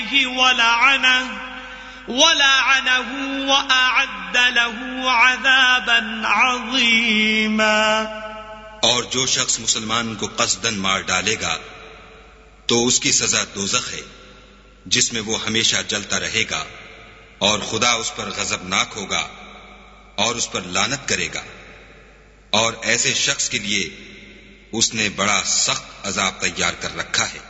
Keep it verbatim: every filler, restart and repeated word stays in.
वलअनहु वलअनहु वअअद्द लहु अज़ाबन अज़ीमा। और जो शख्स मुसलमान को कस्दन मार डालेगा तो उसकी सजा दोज़ख है, जिसमें वो हमेशा जलता रहेगा, और खुदा उस पर गजबनाक होगा और उस पर लानत करेगा, और ऐसे शख्स के लिए उसने बड़ा सख्त अजाब तैयार कर रखा है।